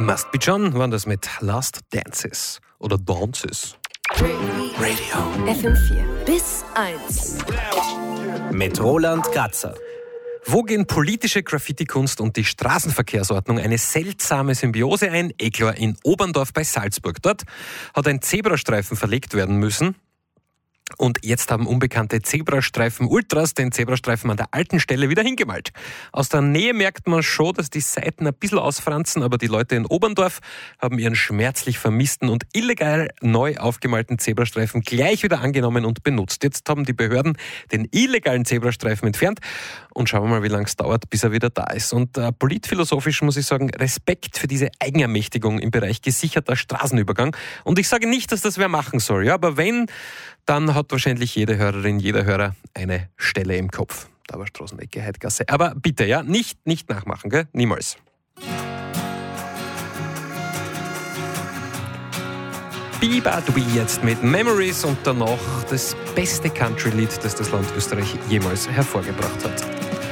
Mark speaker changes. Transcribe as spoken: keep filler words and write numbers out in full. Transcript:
Speaker 1: Must Be John waren das mit Last Dances oder Dances.
Speaker 2: Radio F M vier bis eins
Speaker 3: mit Roland Kratzer.
Speaker 1: Wo gehen politische Graffiti-Kunst und die Straßenverkehrsordnung eine seltsame Symbiose ein? Eh klar, in Oberndorf bei Salzburg. Dort hat ein Zebrastreifen verlegt werden müssen. Und jetzt haben unbekannte Zebrastreifen-Ultras den Zebrastreifen an der alten Stelle wieder hingemalt. Aus der Nähe merkt man schon, dass die Seiten ein bisschen ausfranzen, aber die Leute in Oberndorf haben ihren schmerzlich vermissten und illegal neu aufgemalten Zebrastreifen gleich wieder angenommen und benutzt. Jetzt haben die Behörden den illegalen Zebrastreifen entfernt und schauen wir mal, wie lange es dauert, bis er wieder da ist. Und äh, politphilosophisch muss ich sagen, Respekt für diese Eigenermächtigung im Bereich gesicherter Straßenübergang. Und ich sage nicht, dass das wer machen soll, ja, aber wenn, dann hat wahrscheinlich jede Hörerin, jeder Hörer eine Stelle im Kopf. Da war Straßenecke, Heidgasse. Aber bitte, ja, nicht, nicht nachmachen, gell? Niemals. Biba Dui jetzt mit Memories und danach das beste Country-Lied, das das Land Österreich jemals hervorgebracht hat.